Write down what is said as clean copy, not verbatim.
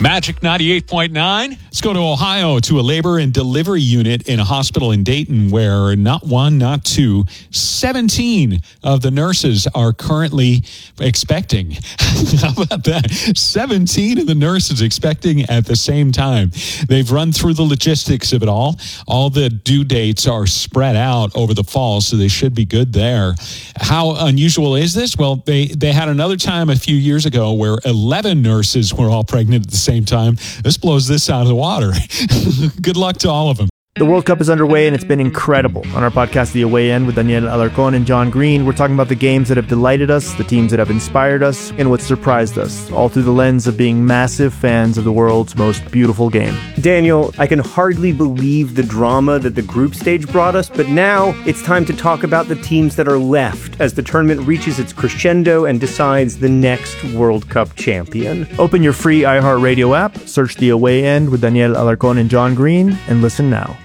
Magic 98.9. Let's go to Ohio to a labor and delivery unit in a hospital in Dayton where not one, not two, 17 of the nurses are currently expecting. How about that? 17 of the nurses expecting at the same time. They've run through the logistics of it all. All the due dates are spread out over the fall, so they should be good there. How unusual is this? Well, they had another time a few years ago where 11 nurses were all pregnant at the same time. This blows this out of the water. Good luck to all of them. The World Cup is underway and it's been incredible. On our podcast, The Away End, with Daniel Alarcón and John Green, we're talking about the games that have delighted us, the teams that have inspired us, and what surprised us, all through the lens of being massive fans of the world's most beautiful game. Daniel, I can hardly believe the drama that the group stage brought us, but now it's time to talk about the teams that are left as the tournament reaches its crescendo and decides the next World Cup champion. Open your free iHeartRadio app, search The Away End with Daniel Alarcón and John Green, and listen now.